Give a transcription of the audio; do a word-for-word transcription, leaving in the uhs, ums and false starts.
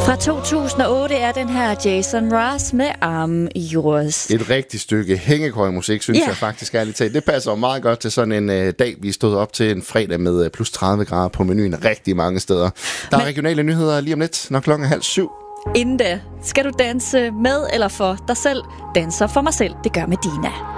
Fra to tusind og otte er den her Jason Mraz med Arm Yours. Et rigtigt stykke hængekøjemusik, synes Ja. jeg faktisk ærligt talt. Det passer jo meget godt til sådan en øh, dag, vi stod op til en fredag med øh, plus tredive grader på menuen rigtig mange steder. Der er Men- regionale nyheder lige om lidt, når klokken er halv syv. Inden da skal du danse med eller for dig selv. Danser for mig selv, det gør Medina.